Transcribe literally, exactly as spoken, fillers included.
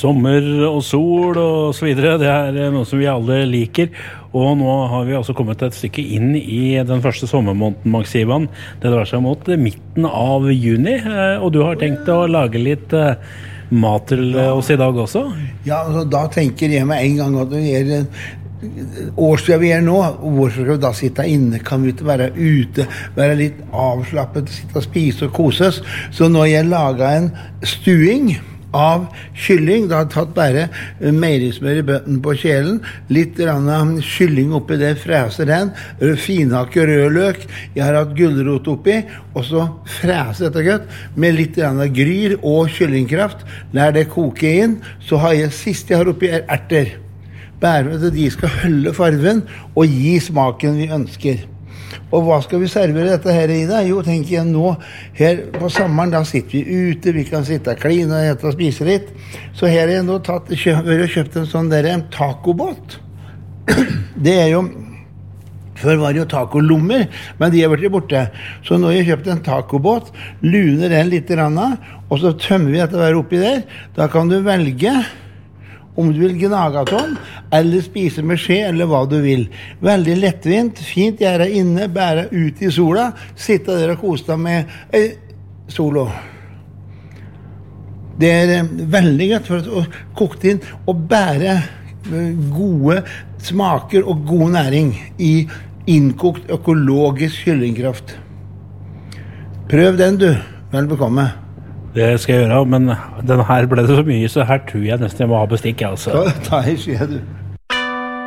sommer og sol og så videre, det er noe som vi alle liker. Og nå har vi altså kommet et stykke inn i den første sommermåneden, Max Ivan. Det drar seg mot midten av juni, og du har tenkt å lage litt mat til oss i dag også? Ja, altså, da tenker jeg med en gang at det er årstida vi er nå, hvorfor skal vi da sitte inne? Kan vi ikke være ute, være litt avslappet, sitte og spise og koses? Så når jeg laget en stuing av kylling, da har jeg tatt bare meierismør i bøtten på kjelen, litt rann kylling oppi det, freser den, finhakke rødløk, jeg har hatt gulrot oppi, og så freser dette godt, med litt rann gryr og kyllingkraft, lær det koke inn, så har jeg, sist jeg har oppi er erter, bare at de skal holde farven og gi smaken vi ønsker. Og hva skal vi servere dette her i da? Jo, tenker jeg nå, her på sommeren, da sitter vi ute, vi kan sitte kline og hete og spise litt. Så her har jeg nå tatt, kjøpt, kjøpt en sånn der tacobåt. Det er jo, før var det jo tacolommer, men de har vært borte. Så nå har jeg kjøpt en tacobåt, luner den litt rann, og så tømmer vi dette der oppi der. Da kan du velge om du vil gnage sånn, eller spise med skje, eller hva du vil. Veldig lettvint, fint gjøre inne, bære ut i sola, sitte der og kose deg med eh, solo. Det er eh, veldig godt for å koke inn og bære eh, gode smaker og god næring i innkokt økologisk kyllingkraft. Prøv den du, vel bekomme. Det skal jeg gjøre, men den her ble det så mye, så her tror jeg nesten jeg må ha bestikk, altså. Ta, ta i skje, du.